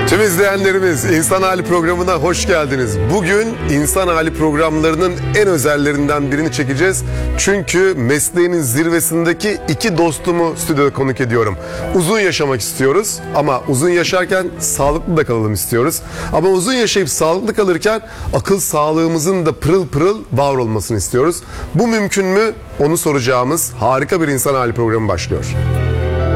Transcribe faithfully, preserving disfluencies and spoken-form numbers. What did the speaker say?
Tüm izleyenlerimiz İnsan Hali programına hoş geldiniz. Bugün İnsan Hali programlarının en özellerinden birini çekeceğiz. Çünkü mesleğinin zirvesindeki iki dostumu stüdyoda konuk ediyorum. Uzun yaşamak istiyoruz ama uzun yaşarken sağlıklı da kalalım istiyoruz. Ama uzun yaşayıp sağlıklı kalırken akıl sağlığımızın da pırıl pırıl var olmasını istiyoruz. Bu mümkün mü? Onu soracağımız harika bir İnsan Hali programı başlıyor.